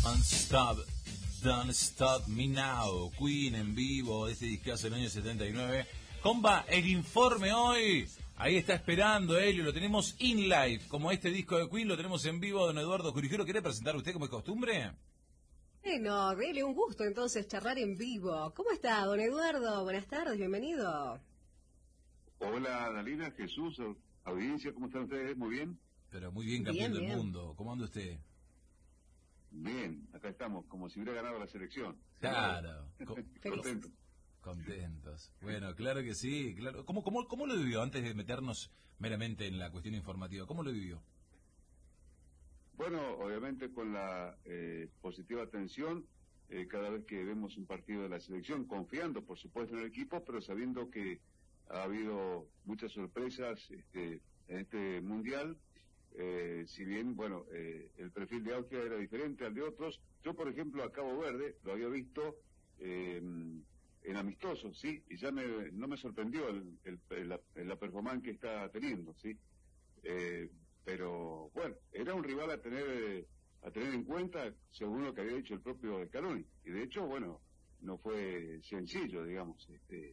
Don't Stop, Don't Stop Me Now. Queen en vivo, este discazo del año 79. Compa, el informe hoy. Ahí está esperando Helio, lo tenemos in live. Como este disco de Queen lo tenemos en vivo, don Eduardo Jurijero. ¿Quiere presentar usted como es costumbre? Bueno, Helio, un gusto entonces charlar en vivo. ¿Cómo está, don Eduardo? Buenas tardes, bienvenido. Hola, Dalila, Jesús, audiencia, ¿cómo están ustedes? ¿Muy bien? Pero muy bien, campeón Bien. del mundo. ¿Cómo anda usted? Bien, acá estamos, como si hubiera ganado la selección. Claro. Contentos. Contentos. Bueno, claro que sí. Claro. ¿Cómo lo vivió antes de meternos meramente en la cuestión informativa? ¿Cómo lo vivió? Bueno, obviamente con la positiva atención cada vez que vemos un partido de la selección, confiando por supuesto en el equipo, pero sabiendo que ha habido muchas sorpresas en este mundial. Si bien, bueno, el perfil de Austria era diferente al de otros. Yo, por ejemplo, a Cabo Verde lo había visto en amistosos, ¿sí? Y ya no me sorprendió la performance que está teniendo, ¿sí? Pero, bueno, era un rival a tener en cuenta, según lo que había dicho el propio Scaloni. Y de hecho, bueno, no fue sencillo, digamos.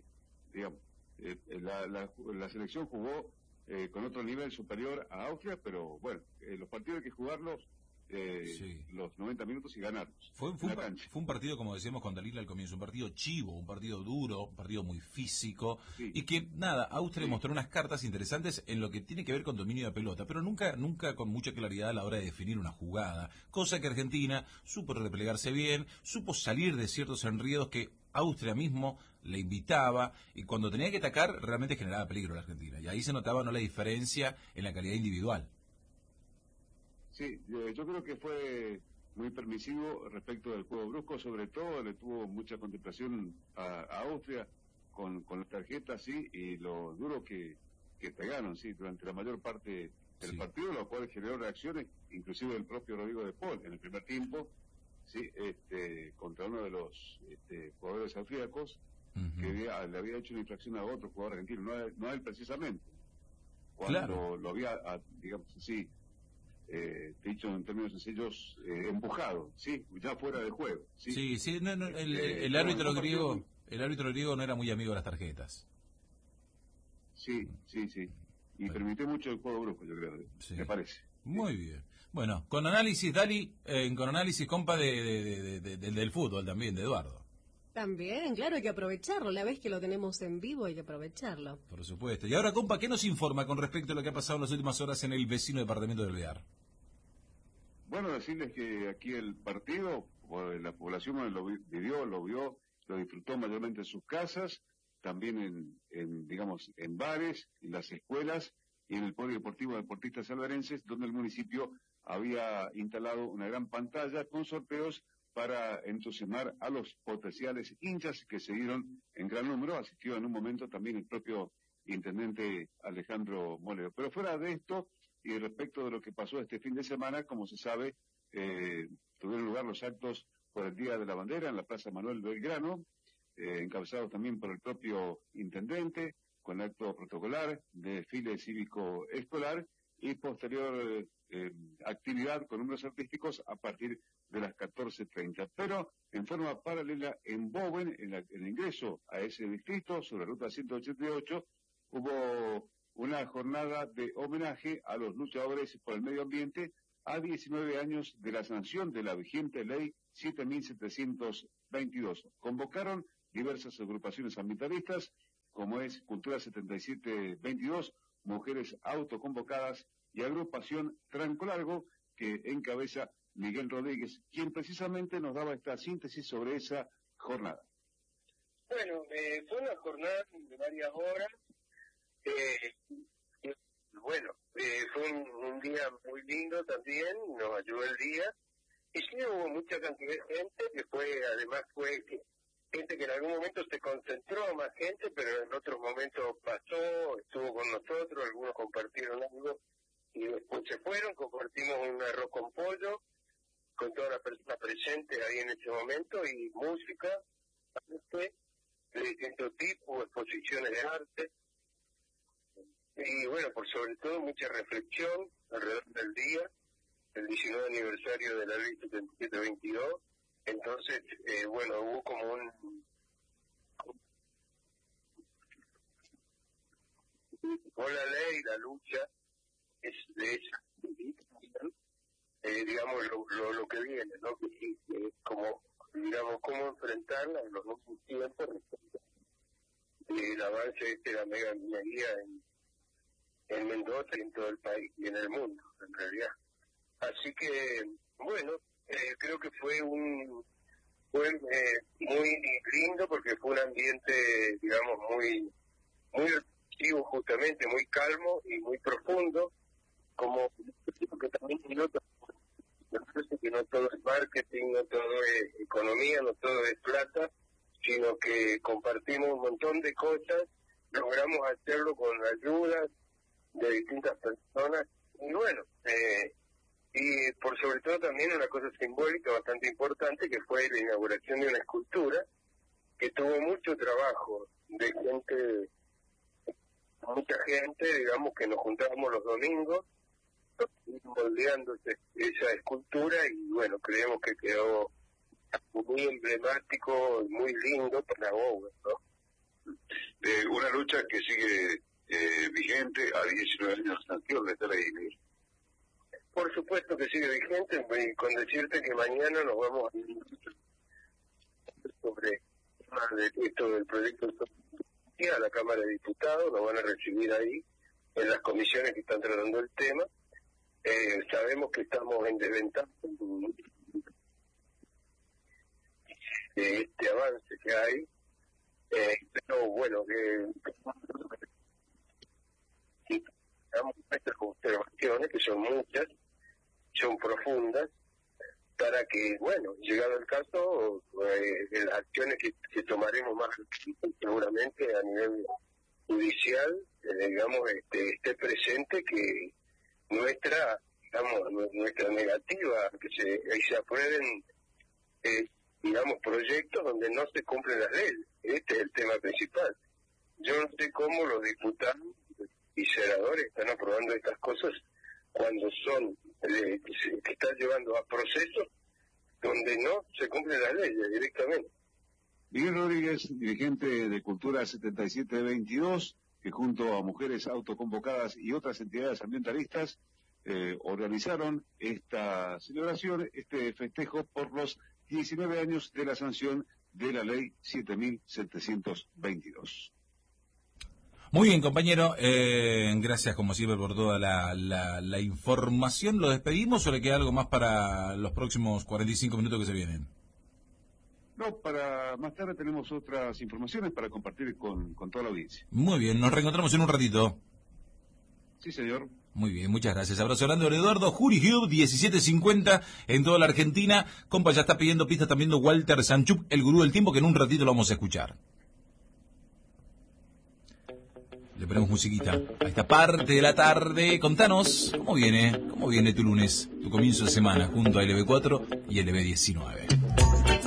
La selección jugó con otro nivel superior a Austria, pero bueno, los partidos hay que jugarlos Sí. los 90 minutos y ganarlos. Fue un partido, como decíamos con Dalila al comienzo, un partido chivo, un partido duro, un partido muy físico, Sí. y que, nada, Austria Sí. mostró unas cartas interesantes en lo que tiene que ver con dominio de pelota, pero nunca con mucha claridad a la hora de definir una jugada, cosa que Argentina supo replegarse bien, supo salir de ciertos enredos que Austria mismo le invitaba, y cuando tenía que atacar realmente generaba peligro a la Argentina, y ahí se notaba no la diferencia en la calidad individual. Sí, yo creo que fue muy permisivo respecto del juego brusco, sobre todo le tuvo mucha contemplación a Austria con las tarjetas, sí, y lo duro que pegaron, sí, durante la mayor parte del Sí. partido, lo cual generó reacciones, inclusive del propio Rodrigo de Paul en el primer tiempo, sí, contra uno de los jugadores austríacos que le había hecho una infracción a otro jugador argentino, no a él precisamente, cuando Claro. lo había, digamos así, dicho en términos sencillos, empujado, sí, ya fuera de juego, sí. Sí, no, el No, árbitro un partido griego, el árbitro griego no era muy amigo de las tarjetas. sí, y Bueno. permitió mucho el juego brusco, yo creo, Sí. me parece. Muy bien. Bueno, con análisis, Dali, con análisis, compa, del fútbol también, de Eduardo. También, claro, hay que aprovecharlo. La vez que lo tenemos en vivo hay que aprovecharlo. Por supuesto. Y ahora, compa, ¿qué nos informa con respecto a lo que ha pasado en las últimas horas en el vecino departamento del Bear? Bueno, decirles que aquí el partido, la población lo vivió, lo vio, lo disfrutó mayormente en sus casas, también digamos, en bares, en las escuelas y en el Polideportivo de Deportistas Salvarenses, donde el municipio había instalado una gran pantalla con sorteos para entusiasmar a los potenciales hinchas que se dieron en gran número. Asistió en un momento también el propio intendente Alejandro Molero. Pero fuera de esto, y respecto de lo que pasó este fin de semana, como se sabe, tuvieron lugar los actos por el Día de la Bandera en la Plaza Manuel Belgrano, encabezados también por el propio intendente, con acto protocolar de desfile cívico escolar y posterior actividad con números artísticos a partir de las 14:30. Pero en forma paralela en Bowen, en el ingreso a ese distrito, sobre la ruta 188, hubo una jornada de homenaje a los luchadores por el medio ambiente a 19 años de la sanción de la vigente ley 7.722. Convocaron diversas agrupaciones ambientalistas, como es Cultura 7722, Mujeres Autoconvocadas y Agrupación Tranco Largo, que encabeza Miguel Rodríguez, quien precisamente nos daba esta síntesis sobre esa jornada. Bueno, fue una jornada de varias horas. Fue un día muy lindo también, nos ayudó el día. Y sí hubo mucha cantidad de gente, además fue gente que en algún momento se concentró, más gente, pero en otros momentos pasó, estuvo con nosotros, algunos compartieron algo y después se fueron, compartimos un arroz con pollo con toda la persona presente ahí en ese momento y música de distintos tipos, exposiciones de arte y bueno, por sobre todo mucha reflexión alrededor del día, el 19 aniversario de la ley 7722, entonces, bueno, hubo como con la ley, la lucha, es digamos, lo que viene, ¿no? Como, digamos, cómo enfrentarla en los nuevos tiempos, el avance de la mega minería en Mendoza y en todo el país y en el mundo, en realidad. Así que, bueno, creo que fue muy lindo porque fue un ambiente, digamos, muy reflexivo, justamente, muy calmo y muy profundo, como que también me parece que no todo es marketing, no todo es economía, no todo es plata, sino que compartimos un montón de cosas, logramos hacerlo con ayuda de distintas personas, y bueno, y por sobre todo también una cosa simbólica bastante importante, que fue la inauguración de una escultura que tuvo mucho trabajo de gente, mucha gente, digamos, que nos juntábamos los domingos moldeando esa escultura, y bueno, creemos que quedó muy emblemático y muy lindo para Bowen, ¿no? Una lucha que sigue vigente a 19 años anterior de estar ahí. Por supuesto que sigue vigente, y con decirte que mañana nos vamos sobre esto del proyecto a la Cámara de Diputados, nos van a recibir ahí en las comisiones que están tratando el tema. Sabemos que estamos en desventaja de este avance que hay, pero bueno, damos nuestras observaciones, que son muchas, son profundas, para que, bueno, llegado el caso, las acciones que tomaremos más seguramente a nivel judicial, digamos, esté presente que nuestra negativa, que se aprueben, digamos, proyectos donde no se cumplen las leyes. Este es el tema principal. Yo no sé cómo los diputados y senadores están aprobando estas cosas cuando son, que están llevando a procesos donde no se cumplen las leyes directamente. Miguel Rodríguez, dirigente de Cultura 7722, que junto a mujeres autoconvocadas y otras entidades ambientalistas organizaron esta celebración, este festejo por los 19 años de la sanción de la ley 7722. Muy bien, compañero. Gracias, como siempre, por toda la información. ¿Lo despedimos o le queda algo más para los próximos 45 minutos que se vienen? No, para más tarde tenemos otras informaciones para compartir con toda la audiencia. Muy bien, nos reencontramos en un ratito. Sí, señor. Muy bien, muchas gracias. Abrazo grande, don Eduardo. Jury Hill, 1750 en toda la Argentina. Compa, ya está pidiendo pistas, está viendo Walter Sanchuk, el gurú del tiempo, que en un ratito lo vamos a escuchar. Le ponemos musiquita a esta parte de la tarde. Contanos, ¿cómo viene tu lunes, tu comienzo de semana, junto a LB4 y LB19?